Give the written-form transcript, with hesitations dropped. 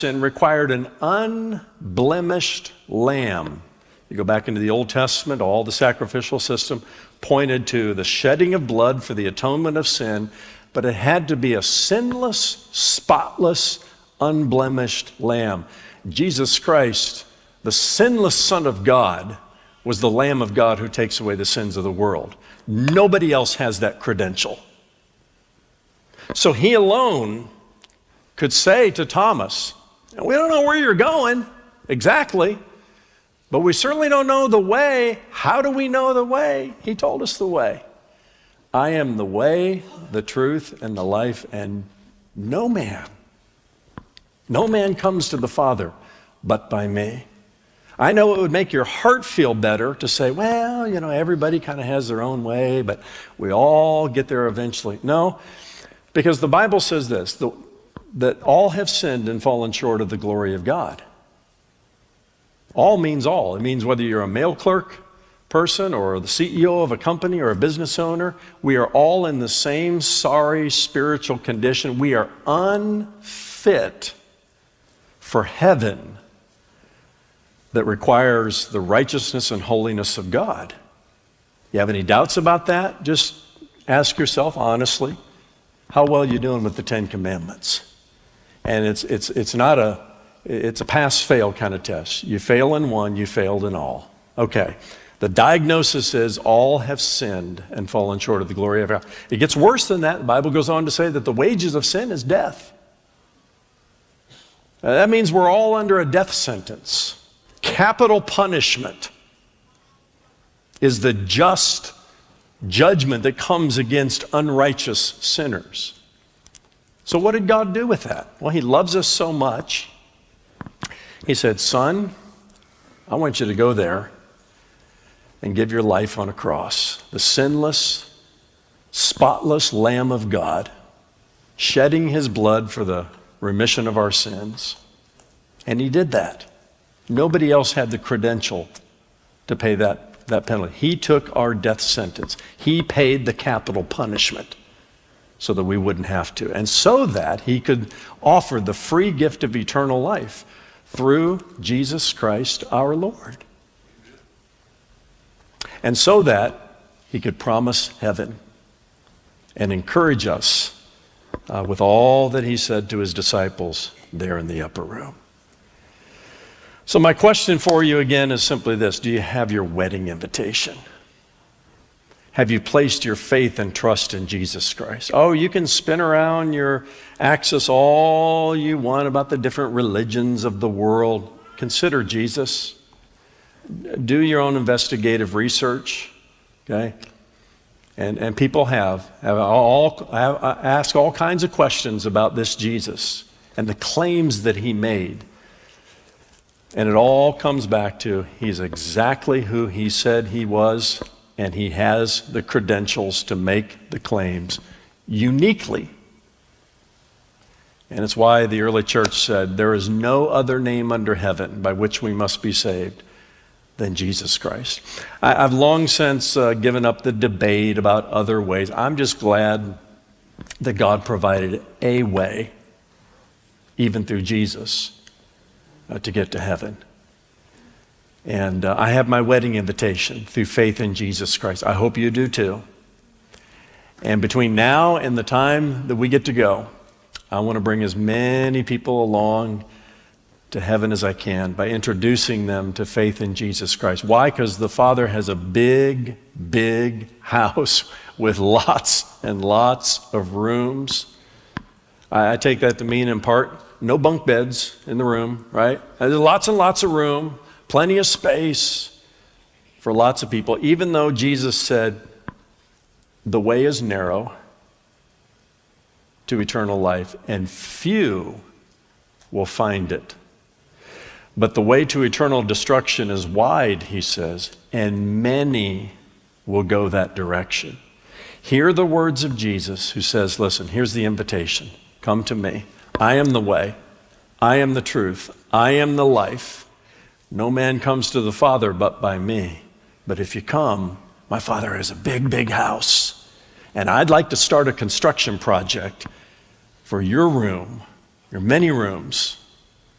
sin required an unblemished lamb. You go back into the Old Testament, all the sacrificial system pointed to the shedding of blood for the atonement of sin, but it had to be a sinless, spotless, unblemished lamb. Jesus Christ, the sinless Son of God, was the Lamb of God who takes away the sins of the world. Nobody else has that credential. So he alone could say to Thomas, we don't know where you're going exactly, but we certainly don't know the way. How do we know the way? He told us the way. I am the way, the truth, and the life, and no man comes to the Father but by me. I know it would make your heart feel better to say, well, you know, everybody kind of has their own way, but we all get there eventually. No, because the Bible says this, that all have sinned and fallen short of the glory of God. All means all. It means whether you're a mail clerk person or the CEO of a company or a business owner, we are all in the same sorry spiritual condition. We are unfit for heaven that requires the righteousness and holiness of God. You have any doubts about that? Just ask yourself honestly, how well are you doing with the Ten Commandments? And it's a pass-fail kind of test. You fail in one, you failed in all. Okay. The diagnosis is all have sinned and fallen short of the glory of God. It gets worse than that. The Bible goes on to say that the wages of sin is death. That means we're all under a death sentence. Capital punishment is the just judgment that comes against unrighteous sinners. So what did God do with that? Well, he loves us so much. He said, son, I want you to go there and give your life on a cross. The sinless, spotless Lamb of God, shedding his blood for the remission of our sins. And he did that. Nobody else had the credential to pay that penalty. He took our death sentence. He paid the capital punishment so that we wouldn't have to. And so that he could offer the free gift of eternal life through Jesus Christ our Lord. And so that he could promise heaven and encourage us with all that he said to his disciples there in the upper room. So my question for you again is simply this. Do you have your wedding invitation? Have you placed your faith and trust in Jesus Christ? Oh, you can spin around your axis all you want about the different religions of the world. Consider Jesus. Do your own investigative research, okay? And people have asked all kinds of questions about this Jesus and the claims that he made. And it all comes back to he's exactly who he said he was, and he has the credentials to make the claims uniquely. And it's why the early church said, there is no other name under heaven by which we must be saved than Jesus Christ. I've long since given up the debate about other ways. I'm just glad that God provided a way, even through Jesus, to get to heaven. And I have my wedding invitation through faith in Jesus Christ. I hope you do too. And between now and the time that we get to go, I want to bring as many people along to heaven as I can by introducing them to faith in Jesus Christ. Why? Because the Father has a big, big house with lots and lots of rooms. I take that to mean in part, no bunk beds in the room, right? There's lots and lots of room, plenty of space for lots of people, even though Jesus said, the way is narrow to eternal life, and few will find it. But the way to eternal destruction is wide, he says, and many will go that direction. Hear the words of Jesus who says, listen, here's the invitation. Come to me. I am the way. I am the truth. I am the life. No man comes to the Father but by me. But if you come, my Father has a big, big house. And I'd like to start a construction project for your room, your many rooms,